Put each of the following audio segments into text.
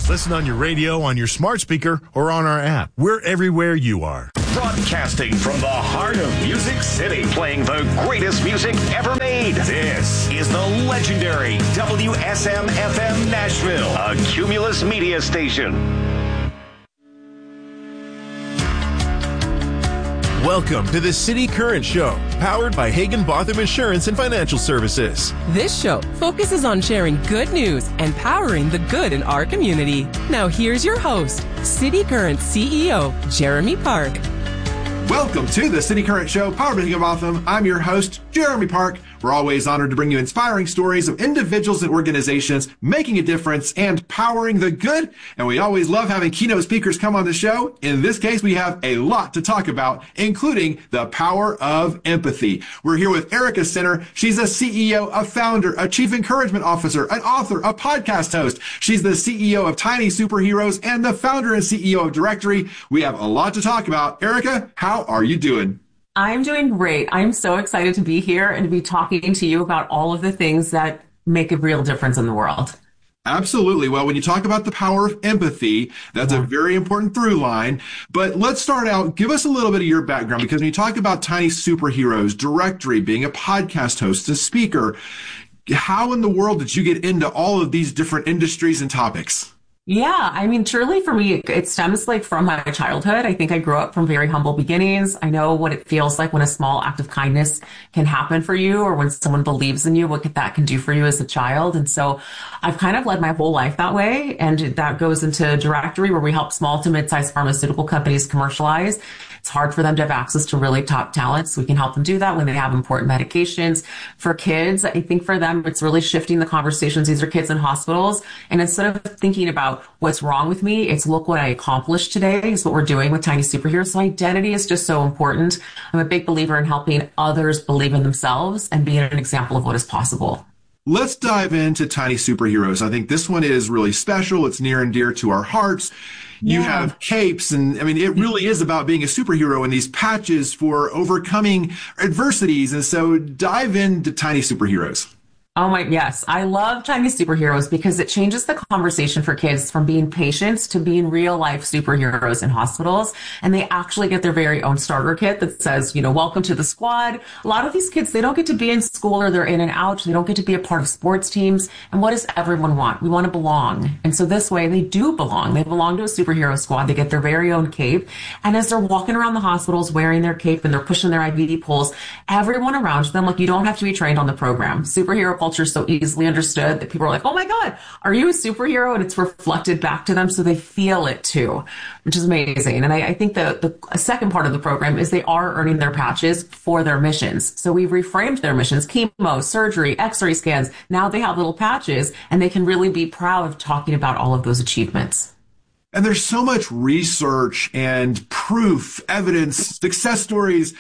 Listen on your radio, on your smart speaker, or on our app. We're everywhere you are. Broadcasting from the heart of Music City, playing the greatest music ever made. This is the legendary WSM-FM Nashville, a Cumulus media station. Welcome to the City Current Show, powered by Hagen-Botham Insurance and Financial Services. This show focuses on sharing good news and powering the good in our community. Now here's your host, City Current CEO, Jeremy Park. Welcome to the City Current Show, powered by Hagen-Botham. I'm your host, Jeremy Park. We're always honored to bring you inspiring stories of individuals and organizations making a difference and powering the good. And we always love having keynote speakers come on the show. In this case, we have a lot to talk about, including the power of empathy. We're here with Erica Center. She's a CEO, a founder, a chief encouragement officer, an author, a podcast host. She's the CEO of Tiny Superheroes and the founder and CEO of Directory. We have a lot to talk about. Erica, how are you doing? I'm doing great. I'm so excited to be here and to be talking to you about all of the things that make a real difference in the world. Absolutely. Well, when you talk about the power of empathy, that's a very important through line. But let's start out. Give us a little bit of your background, because when you talk about Tiny Superheroes, Directory, being a podcast host, a speaker, how in the world did you get into all of these different industries and topics? Yeah, I mean, truly for me, it stems from my childhood. I think I grew up from very humble beginnings. I know what it feels like when a small act of kindness can happen for you, or when someone believes in you, what that can do for you as a child. And so I've kind of led my whole life that way. And that goes into Directory, where we help small to mid-sized pharmaceutical companies commercialize. It's hard for them to have access to really top talent, so we can help them do that when they have important medications. For kids, I think for them, it's really shifting the conversations. These are kids in hospitals. And instead of thinking about what's wrong with me, it's look what I accomplished today is what we're doing with Tiny Superheroes. So identity is just so important. I'm a big believer in helping others believe in themselves and being an example of what is possible. Let's dive into Tiny Superheroes. I think this one is really special. It's near and dear to our hearts. You have capes, and I mean, it really is about being a superhero, and these patches for overcoming adversities. And so dive into Tiny Superheroes. Oh my, yes. I love Tiny Superheroes because it changes the conversation for kids from being patients to being real life superheroes in hospitals. And they actually get their very own starter kit that says, welcome to the squad. A lot of these kids, they don't get to be in school, or they're in and out. They don't get to be a part of sports teams. And what does everyone want? We want to belong. And so this way they do belong. They belong to a superhero squad. They get their very own cape. And as they're walking around the hospitals wearing their cape and they're pushing their IV poles, everyone around them, you don't have to be trained on the program. Superhero culture is so easily understood that people are like, oh my God, are you a superhero? And it's reflected back to them, so they feel it too, which is amazing. And I think the second part of the program is they are earning their patches for their missions. So we've reframed their missions: chemo, surgery, x-ray scans. Now they have little patches, and they can really be proud of talking about all of those achievements. And there's so much research and proof, evidence, success stories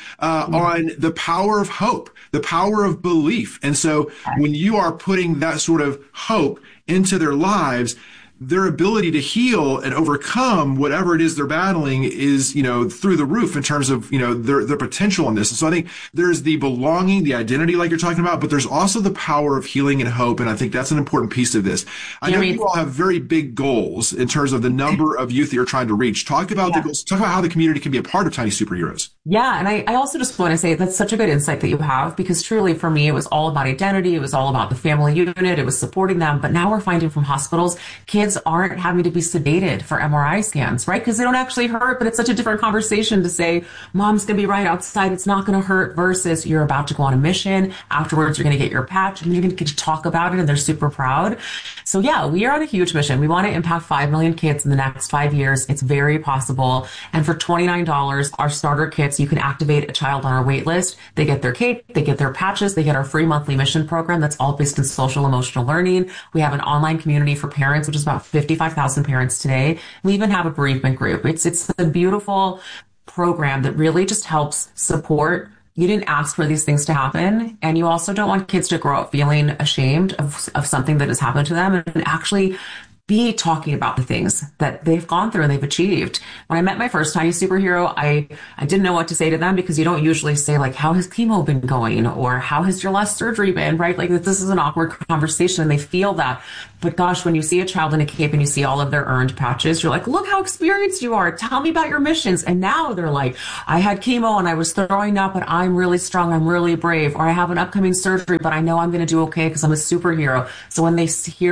on the power of hope, the power of belief. And so when you are putting that sort of hope into their lives, their ability to heal and overcome whatever it is they're battling is, through the roof in terms of, their potential in this. And so I think there's the belonging, the identity like you're talking about, but there's also the power of healing and hope. And I think that's an important piece of this. I know you all have very big goals in terms of the number of youth that you're trying to reach. Talk about the goals. Talk about how the community can be a part of Tiny Superheroes. Yeah. And I also just want to say that's such a good insight that you have, because truly for me, it was all about identity. It was all about the family unit. It was supporting them. But now we're finding from hospitals, kids aren't having to be sedated for MRI scans, right? Because they don't actually hurt, but it's such a different conversation to say, mom's going to be right outside, it's not going to hurt, versus you're about to go on a mission. Afterwards, you're going to get your patch and you're going to get to talk about it, and they're super proud. So yeah, we are on a huge mission. We want to impact 5 million kids in the next 5 years. It's very possible. And for $29, our starter kits, you can activate a child on our wait list. They get their cape, they get their patches, they get our free monthly mission program that's all based in social emotional learning. We have an online community for parents, which is about 55,000 parents today. We even have a bereavement group. It's a beautiful program that really just helps support. You didn't ask for these things to happen, and you also don't want kids to grow up feeling ashamed of something that has happened to them, and actually be talking about the things that they've gone through and they've achieved. When I met my first tiny superhero, I didn't know what to say to them, because you don't usually say like, how has chemo been going? Or how has your last surgery been? Right? Like, this is an awkward conversation and they feel that. But gosh, when you see a child in a cape and you see all of their earned patches, you're like, look how experienced you are. Tell me about your missions. And now they're like, I had chemo and I was throwing up, but I'm really strong. I'm really brave. Or I have an upcoming surgery, but I know I'm going to do okay because I'm a superhero. So when you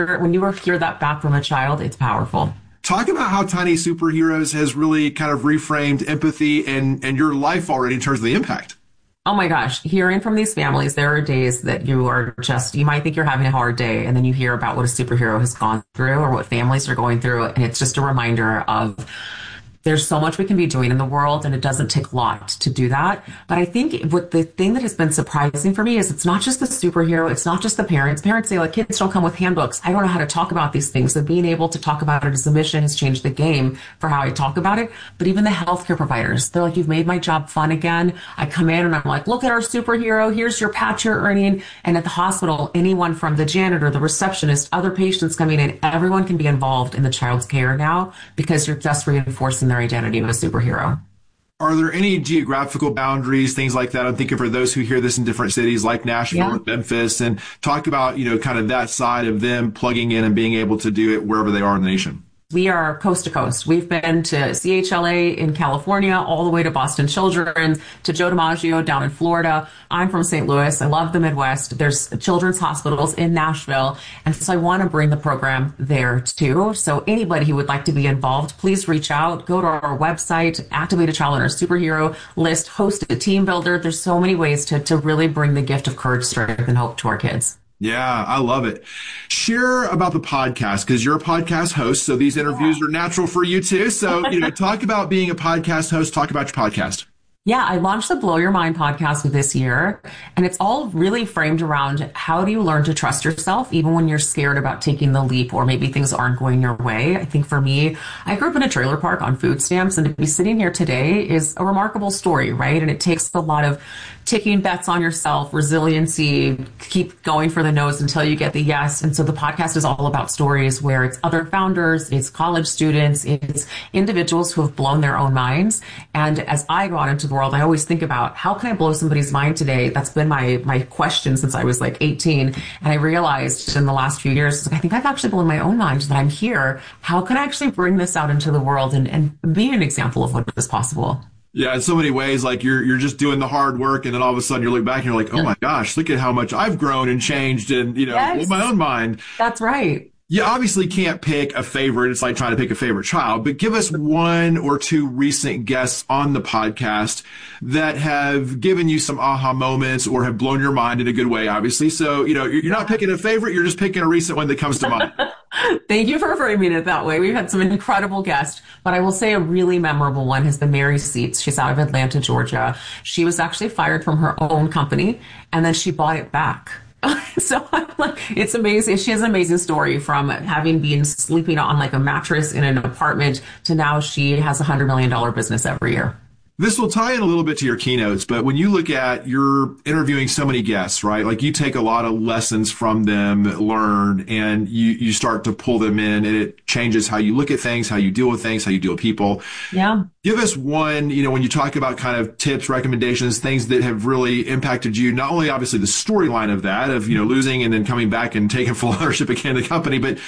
hear that back from a child, it's powerful. Talk about how Tiny Superheroes has really kind of reframed empathy and your life already in terms of the impact. Oh my gosh, hearing from these families, there are days that you might think you're having a hard day, and then you hear about what a superhero has gone through or what families are going through. And it's just a reminder of there's so much we can be doing in the world, and it doesn't take a lot to do that. But I think what the thing that has been surprising for me is it's not just the superhero. It's not just the parents. Parents say, like, kids don't come with handbooks. I don't know how to talk about these things. So being able to talk about it as a mission has changed the game for how I talk about it. But even the healthcare providers, they're like, you've made my job fun again. I come in and I'm like, look at our superhero. Here's your patch you're earning. And at the hospital, anyone from the janitor, the receptionist, other patients coming in, everyone can be involved in the child's care now, because you're just reinforcing their identity of a superhero. Are there any geographical boundaries, things like that? I'm thinking for those who hear this in different cities like Nashville and Memphis, and talk about, kind of that side of them plugging in and being able to do it wherever they are in the nation. We are coast to coast. We've been to CHLA in California, all the way to Boston Children's, to Joe DiMaggio down in Florida. I'm from St. Louis. I love the Midwest. There's children's hospitals in Nashville. And so I want to bring the program there too. So anybody who would like to be involved, please reach out. Go to our website, activate a child on our superhero list, host a team builder. There's so many ways to really bring the gift of courage, strength, and hope to our kids. Yeah, I love it. Share about the podcast, because you're a podcast host, so these interviews are natural for you too. So, talk about being a podcast host, talk about your podcast. Yeah, I launched the Blow Your Mind podcast this year, and it's all really framed around how do you learn to trust yourself even when you're scared about taking the leap or maybe things aren't going your way. I think for me, I grew up in a trailer park on food stamps, and to be sitting here today is a remarkable story, right? And it takes a lot of taking bets on yourself, resiliency, keep going for the no's until you get the yes. And so the podcast is all about stories where it's other founders, it's college students, it's individuals who have blown their own minds. And as I go out into the world, I always think about how can I blow somebody's mind today? That's been my question since I was like 18. And I realized in the last few years, I think I've actually blown my own mind that I'm here. How can I actually bring this out into the world and be an example of what is possible? Yeah, in so many ways, like you're just doing the hard work, and then all of a sudden you look back and you're like, oh my gosh, look at how much I've grown and changed and, blew my own mind. That's right. You obviously can't pick a favorite. It's like trying to pick a favorite child, but give us one or two recent guests on the podcast that have given you some aha moments or have blown your mind in a good way, obviously. So, you're not picking a favorite. You're just picking a recent one that comes to mind. Thank you for framing it that way. We've had some incredible guests, but I will say a really memorable one has been Mary Seats. She's out of Atlanta, Georgia. She was actually fired from her own company, and then she bought it back. So I'm like, it's amazing. She has an amazing story from having been sleeping on like a mattress in an apartment to now she has $100 million business every year. This will tie in a little bit to your keynotes, but when you look at you're interviewing so many guests, right? Like you take a lot of lessons from them, learn, and you start to pull them in, and it changes how you look at things, how you deal with things, how you deal with people. Yeah. Give us one, when you talk about kind of tips, recommendations, things that have really impacted you, not only obviously the storyline of that, of, losing and then coming back and taking full ownership again of the company, but,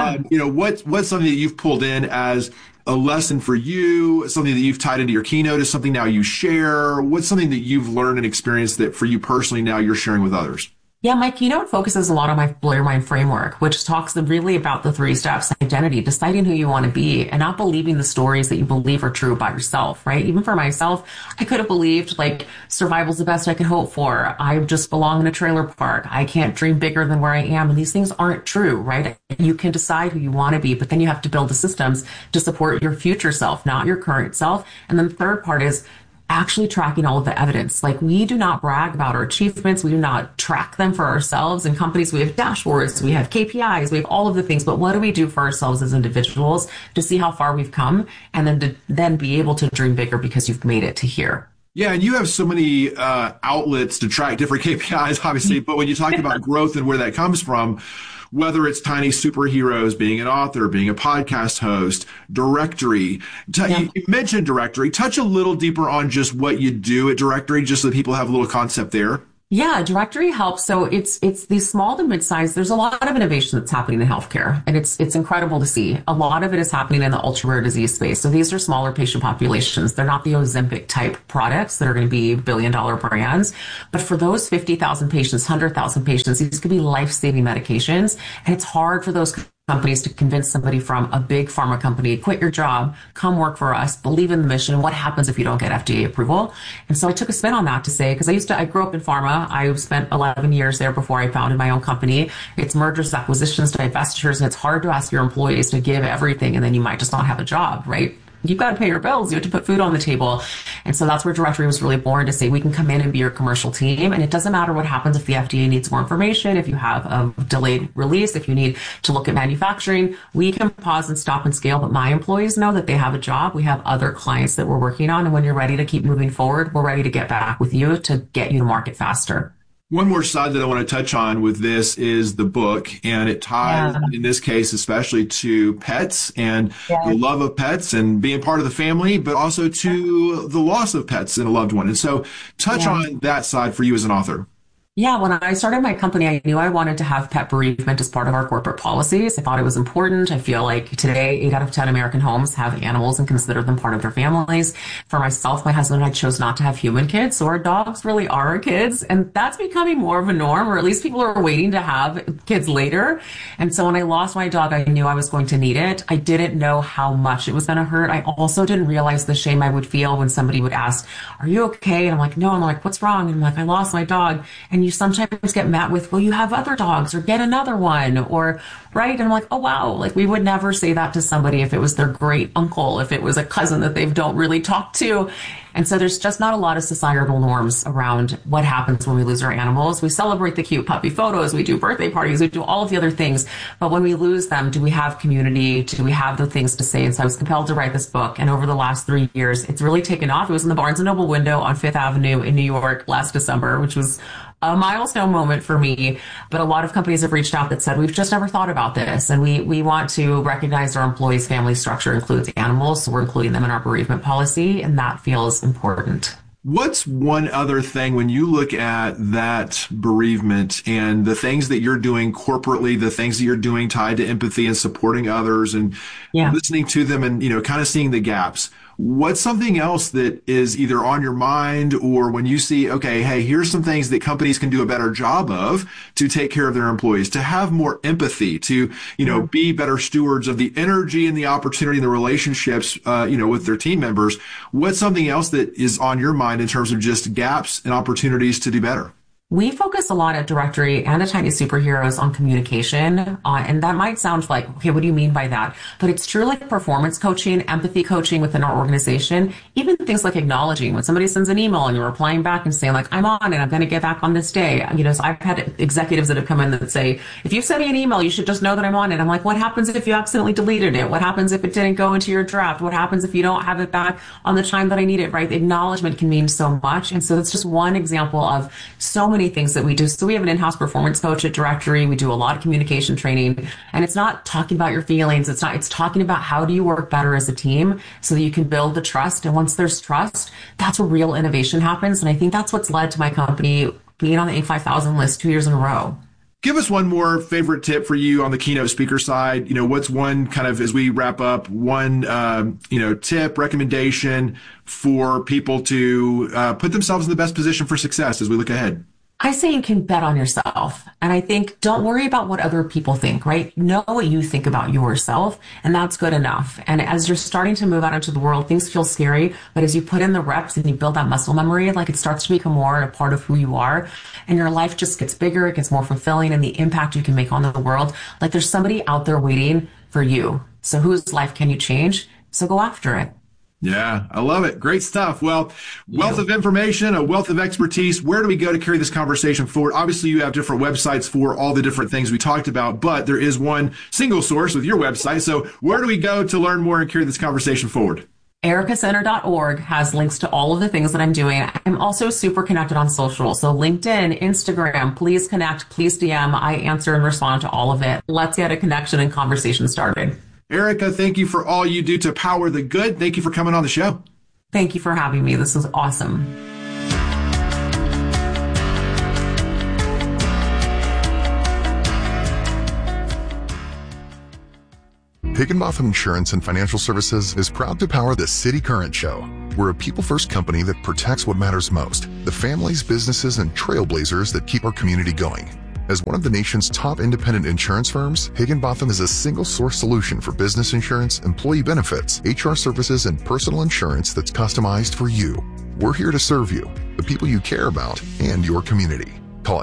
what's something that you've pulled in as a lesson for you, something that you've tied into your keynote is something now you share? What's something that you've learned and experienced that for you personally now you're sharing with others? Yeah, my keynote focuses a lot on my Blow Your Mind framework, which talks really about the 3 steps: identity, deciding who you want to be, and not believing the stories that you believe are true about yourself, right? Even for myself, I could have believed like survival's the best I could hope for. I just belong in a trailer park. I can't dream bigger than where I am. And these things aren't true, right? You can decide who you want to be, but then you have to build the systems to support your future self, not your current self. And then the third part is actually tracking all of the evidence. Like, we do not brag about our achievements. We do not track them for ourselves. In companies, we have dashboards, we have KPIs, we have all of the things. But what do we do for ourselves as individuals to see how far we've come, and then to then be able to dream bigger because you've made it to here? Yeah, and you have so many outlets to track different KPIs, obviously. But when you talk about growth and where that comes from, whether it's Tiny Superheroes, being an author, being a podcast host, Directory. You mentioned Directory. Touch a little deeper on just what you do at Directory, just so that people have a little concept there. Yeah, Directory helps. So it's these small to mid-size. There's a lot of innovation that's happening in healthcare, and it's incredible to see. A lot of it is happening in the ultra rare disease space. So these are smaller patient populations. They're not the Ozempic type products that are going to be billion-dollar brands, but for those 50,000 patients, 100,000 patients, these could be life-saving medications, and it's hard for those companies to convince somebody from a big pharma company, quit your job, come work for us, believe in the mission. What happens if you don't get FDA approval? And so I took a spin on that to say, because I grew up in pharma. I spent 11 years there before I founded my own company. It's mergers, acquisitions, divestitures, and it's hard to ask your employees to give everything, and then you might just not have a job, right? You've got to pay your bills. You have to put food on the table. And so that's where Directory was really born, to say we can come in and be your commercial team. And it doesn't matter what happens if the FDA needs more information, if you have a delayed release, if you need to look at manufacturing, we can pause and stop and scale. But my employees know that they have a job. We have other clients that we're working on. And when you're ready to keep moving forward, we're ready to get back with you to get you to market faster. One more side that I want to touch on with this is the book, and it ties, in this case, especially to pets and the love of pets and being part of the family, but also to the loss of pets and a loved one. And so touch on that side for you as an author. Yeah, when I started my company, I knew I wanted to have pet bereavement as part of our corporate policies. I thought it was important. I feel like today, 8 out of 10 American homes have animals and consider them part of their families. For myself, my husband and I chose not to have human kids, so our dogs really are our kids. And that's becoming more of a norm, or at least people are waiting to have kids later. And so when I lost my dog, I knew I was going to need it. I didn't know how much it was going to hurt. I also didn't realize the shame I would feel when somebody would ask, "Are you okay?" And I'm like, "No." I'm like, "What's wrong?" And I'm like, "I lost my dog." And you sometimes get met with, "Well, you have other dogs, or get another one," or right. And I'm like, oh, wow. Like, we would never say that to somebody if it was their great uncle, if it was a cousin that they don't really talk to. And so there's just not a lot of societal norms around what happens when we lose our animals. We celebrate the cute puppy photos. We do birthday parties. We do all of the other things. But when we lose them, do we have community? Do we have the things to say? And so I was compelled to write this book. And over the last 3 years, it's really taken off. It was in the Barnes & Noble window on Fifth Avenue in New York last December, which was a milestone moment for me. But a lot of companies have reached out that said, we've just never thought about this. And we want to recognize our employees' family structure includes animals. So we're including them in our bereavement policy. And that feels important. What's one other thing when you look at that bereavement and the things that you're doing corporately, the things that you're doing tied to empathy and supporting others and listening to them and, kind of seeing the gaps? What's something else that is either on your mind, or when you see, okay, hey, here's some things that companies can do a better job of to take care of their employees, to have more empathy, to, be better stewards of the energy and the opportunity and the relationships, with their team members? What's something else that is on your mind in terms of just gaps and opportunities to do better? We focus a lot at Directory and at Tiny Superheroes on communication. And that might sound like, okay, what do you mean by that? But it's truly like performance coaching, empathy coaching within our organization, even things like acknowledging when somebody sends an email and you're replying back and saying like, I'm on and I'm going to get back on this day. So I've had executives that have come in that say, if you send me an email, you should just know that I'm on it. I'm like, what happens if you accidentally deleted it? What happens if it didn't go into your draft? What happens if you don't have it back on the time that I need it, right? The acknowledgement can mean so much. And so it's just one example of so many things that we do. So we have an in-house performance coach at Directory. We do a lot of communication training, and it's not talking about your feelings. It's talking about how do you work better as a team so that you can build the trust. And once there's trust, that's where real innovation happens. And I think that's what's led to my company being on the Inc. 5000 list 2 years in a row. Give us one more favorite tip for you on the keynote speaker side. What's one kind of, as we wrap up, one, tip, recommendation for people to put themselves in the best position for success as we look ahead? I say you can bet on yourself. And I think don't worry about what other people think, right? Know what you think about yourself, and that's good enough. And as you're starting to move out into the world, things feel scary, but as you put in the reps and you build that muscle memory, like it starts to become more a part of who you are, and your life just gets bigger, it gets more fulfilling, and the impact you can make on the world. Like there's somebody out there waiting for you. So whose life can you change? So go after it. Yeah, I love it. Great stuff. Well, wealth of information, a wealth of expertise. Where do we go to carry this conversation forward? Obviously, you have different websites for all the different things we talked about, but there is one single source with your website. So where do we go to learn more and carry this conversation forward? ericacenter.org has links to all of the things that I'm doing. I'm also super connected on social. So LinkedIn, Instagram, please connect, please DM. I answer and respond to all of it. Let's get a connection and conversation started. Erica, thank you for all you do to power the good. Thank you for coming on the show. Thank you for having me. This was awesome. Higginbotham Insurance and Financial Services is proud to power the City Current Show. We're a people-first company that protects what matters most, the families, businesses, and trailblazers that keep our community going. As one of the nation's top independent insurance firms, Higginbotham is a single-source solution for business insurance, employee benefits, HR services, and personal insurance that's customized for you. We're here to serve you, the people you care about, and your community. Call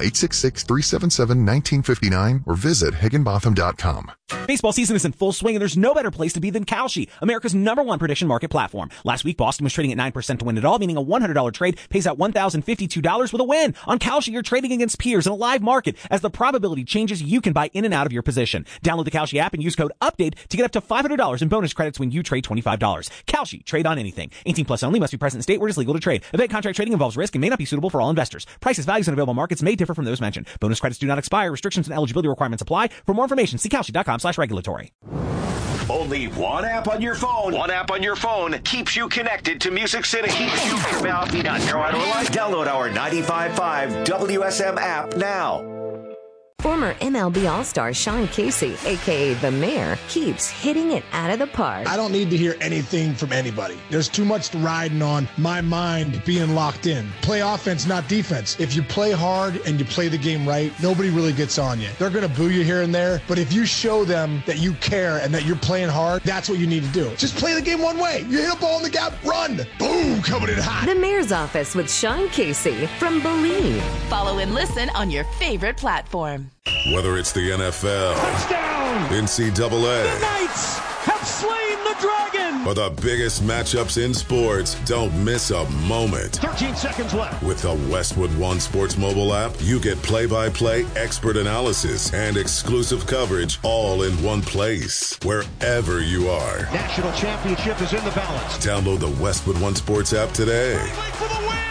866-377-1959 or visit higginbotham.com. Baseball season is in full swing, and there's no better place to be than Kalshi, America's #1 prediction market platform. Last week, Boston was trading at 9% to win it all, meaning a $100 trade pays out $1,052 with a win. On Kalshi, you're trading against peers in a live market. As the probability changes, you can buy in and out of your position. Download the Kalshi app and use code UPDATE to get up to $500 in bonus credits when you trade $25. Kalshi, trade on anything. 18 plus only, must be present in state where it is legal to trade. Event contract trading involves risk and may not be suitable for all investors. Prices, values, and available markets may differ from those mentioned. Bonus credits do not expire. Restrictions and eligibility requirements apply. For more information, see kalshi.com/regulatory. Only one app on your phone. One app on your phone keeps you connected to Music City. Keeps you Download our 95.5 WSM app now. Former MLB All-Star Sean Casey, a.k.a. The Mayor, keeps hitting it out of the park. I don't need to hear anything from anybody. There's too much riding on my mind being locked in. Play offense, not defense. If you play hard and you play the game right, nobody really gets on you. They're going to boo you here and there, but if you show them that you care and that you're playing hard, that's what you need to do. Just play the game one way. You hit a ball in the gap, run. Boom, coming in hot. The Mayor's Office with Sean Casey from Believe. Follow and listen on your favorite platform. Whether it's the NFL, touchdown, NCAA, the Knights have slain the dragon, or the biggest matchups in sports, don't miss a moment. 13 seconds left. With the Westwood One Sports mobile app, you get play-by-play expert analysis and exclusive coverage all in one place, wherever you are. National championship is in the balance. Download the Westwood One Sports app today. For the win.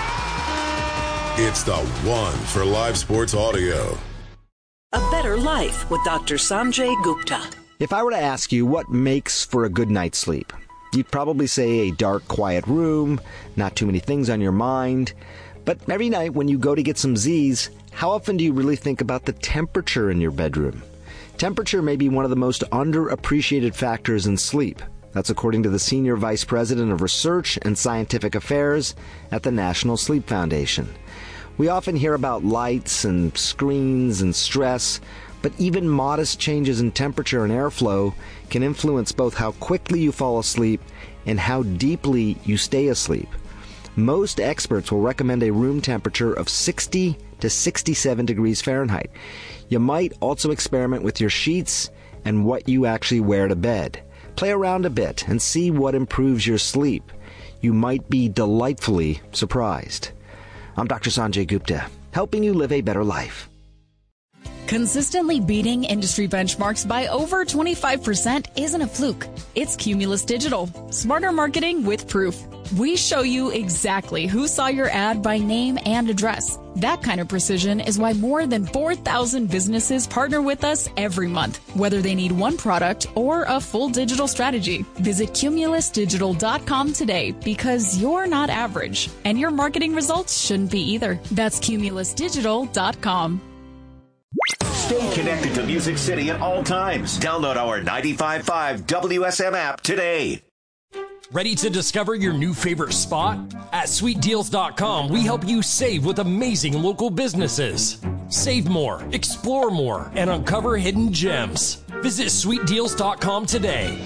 Yeah! It's the one for live sports audio. A Better Life with Dr. Sanjay Gupta. If I were to ask you what makes for a good night's sleep, you'd probably say a dark, quiet room, not too many things on your mind. But every night when you go to get some Z's, how often do you really think about the temperature in your bedroom? Temperature may be one of the most underappreciated factors in sleep. That's according to the Senior Vice President of Research and Scientific Affairs at the National Sleep Foundation. We often hear about lights and screens and stress, but even modest changes in temperature and airflow can influence both how quickly you fall asleep and how deeply you stay asleep. Most experts will recommend a room temperature of 60 to 67 degrees Fahrenheit. You might also experiment with your sheets and what you actually wear to bed. Play around a bit and see what improves your sleep. You might be delightfully surprised. I'm Dr. Sanjay Gupta, helping you live a better life. Consistently beating industry benchmarks by over 25% isn't a fluke. It's Cumulus Digital. Smarter marketing with proof. We show you exactly who saw your ad by name and address. That kind of precision is why more than 4,000 businesses partner with us every month, whether they need one product or a full digital strategy. Visit cumulusdigital.com today because you're not average, and your marketing results shouldn't be either. That's cumulusdigital.com. Stay connected to Music City at all times. Download our 95.5 WSM app today. Ready to discover your new favorite spot? At sweetdeals.com, we help you save with amazing local businesses. Save more, explore more, and uncover hidden gems. Visit sweetdeals.com today.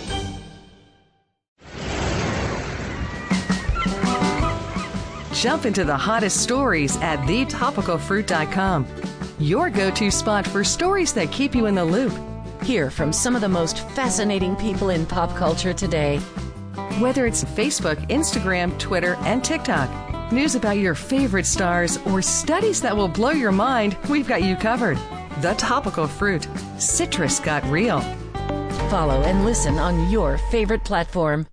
Jump into the hottest stories at thetopicalfruit.com. Your go-to spot for stories that keep you in the loop. Hear from some of the most fascinating people in pop culture today. Whether it's Facebook, Instagram, Twitter, and TikTok, news about your favorite stars, or studies that will blow your mind, we've got you covered. The Topical Fruit. Citrus got real. Follow and listen on your favorite platform.